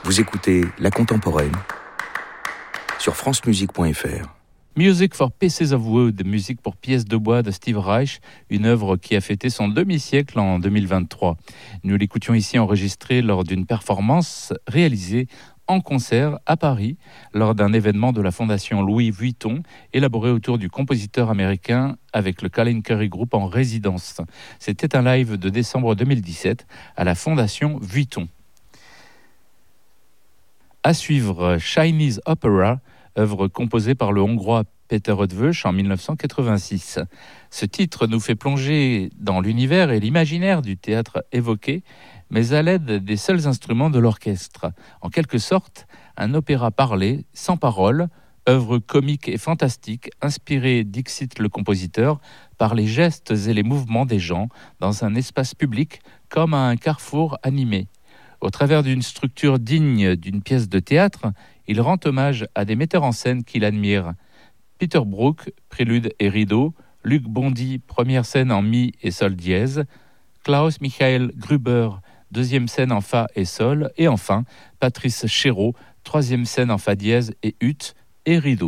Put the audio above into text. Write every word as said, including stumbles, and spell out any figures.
Vous écoutez La Contemporaine sur france musique point f r. Music for Pieces of Wood, musique pour pièces de bois de Steve Reich, une œuvre qui a fêté son demi-siècle en deux mille vingt-trois. Nous l'écoutions ici enregistrée lors d'une performance réalisée en concert à Paris, lors d'un événement de la Fondation Louis Vuitton, élaboré autour du compositeur américain avec le Colin Currie Group en résidence. C'était un live de décembre deux mille dix-sept à la Fondation Vuitton. À suivre, Chinese Opera, œuvre composée par le Hongrois Peter Eötvös en dix-neuf cent quatre-vingt-six. Ce titre nous fait plonger dans l'univers et l'imaginaire du théâtre évoqué, mais à l'aide des seuls instruments de l'orchestre. En quelque sorte, un opéra parlé, sans paroles, œuvre comique et fantastique, inspirée, dixit le compositeur, par les gestes et les mouvements des gens dans un espace public comme à un carrefour animé. Au travers d'une structure digne d'une pièce de théâtre, il rend hommage à des metteurs en scène qu'il admire. Peter Brook, prélude et rideau, Luc Bondy, première scène en mi et sol dièse, Klaus Michael Gruber, deuxième scène en fa et sol, et enfin Patrice Chéreau, troisième scène en fa dièse et ut et rideau.